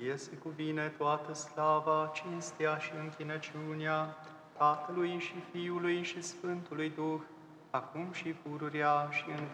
Ție se cuvine toată slava, cinstea și închinăciunea Tatălui și Fiului și Sfântului Duh, acum și pururea și în